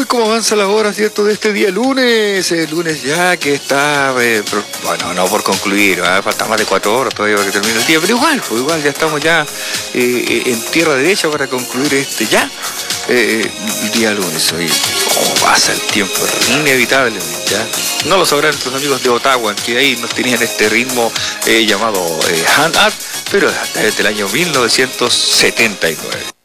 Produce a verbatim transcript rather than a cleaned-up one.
cómo avanza la hora, ¿cierto? De este día lunes, el lunes ya que está, eh, por, bueno, no por concluir, ¿eh? Falta más de cuatro horas todavía para que termine el día, pero igual, pues igual ya estamos ya eh, en tierra derecha para concluir este ya, eh, el día lunes. Oye, cómo pasa el tiempo, inevitablemente, ¿ya? No lo sabrán nuestros amigos de Ottawa, que ahí nos tenían este ritmo eh, llamado eh, hand art, pero desde el año mil novecientos setenta y nueve.